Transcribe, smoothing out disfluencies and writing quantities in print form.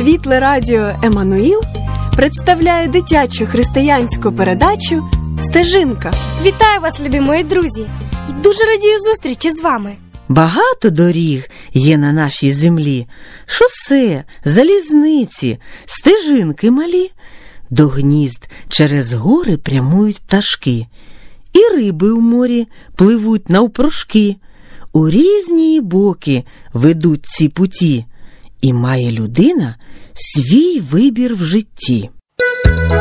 Світле радіо «Еммануїл» представляє дитячу християнську передачу «Стежинка». Вітаю вас, любі мої друзі! І дуже радію зустрічі з вами. Багато доріг є на нашій землі. Шосе, залізниці, стежинки малі. До гнізд через гори прямують пташки. І риби у морі пливуть навпрошки. У різні боки ведуть ці путі. І має людина свій вибір в житті.